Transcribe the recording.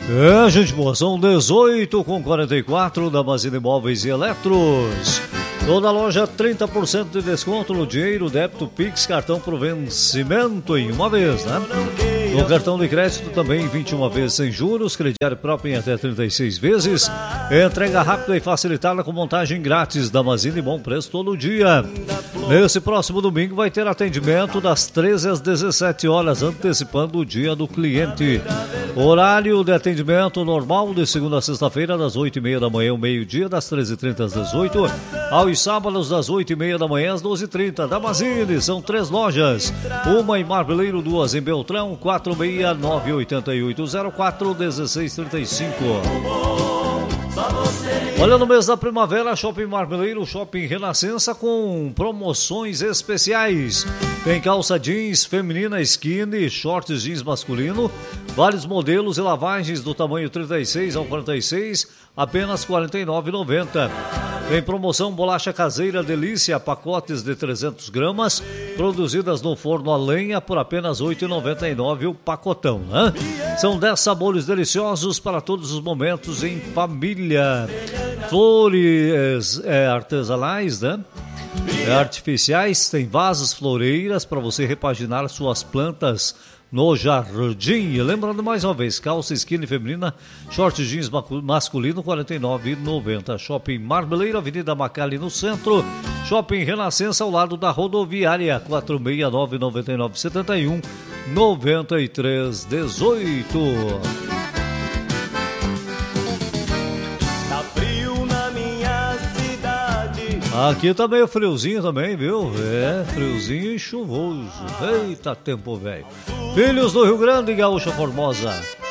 Gente boa, são 18h44 da Mazina Imóveis e Eletros. Toda loja 30% de desconto no dinheiro, débito, Pix, cartão por vencimento em uma vez, né? No cartão de crédito também 21 vezes sem juros, crediário próprio em até 36 vezes. Entrega rápida e facilitada com montagem grátis da Mazina e bom preço todo dia. Nesse próximo domingo vai ter atendimento das 13 às 17 horas, antecipando o dia do cliente. Horário de atendimento normal de segunda a sexta-feira, das 8h30 da manhã ao meio-dia, das 13h30 às 18h. Aos sábados, das 8h30 da manhã às 12h30. Da Mazine, são 3 lojas. Uma em Marmeleiro, 2 em Beltrão, 469-8804-1635. Olha, no mês da primavera, Shopping Marmeleiro, Shopping Renascença com promoções especiais. Tem calça jeans feminina skinny, shorts jeans masculino, vários modelos e lavagens do tamanho 36 ao 46, apenas R$ 49,90. Tem promoção bolacha caseira delícia, pacotes de 300 gramas, produzidas no forno a lenha por apenas R$ 8,99 o pacotão, né? São 10 sabores deliciosos para todos os momentos em família. Flores artesanais, né? Artificiais, tem vasos, floreiras para você repaginar suas plantas no jardim. Lembrando mais uma vez, calça skinny feminina, short jeans masculino, R$ 49,90. Shopping Marmeleiro, Avenida Macali no centro. Shopping Renascença ao lado da rodoviária, 469-9971-9318. Aqui tá meio friozinho também, viu? Friozinho e chuvoso. Eita tempo, velho. Filhos do Rio Grande, Gaúcha Formosa.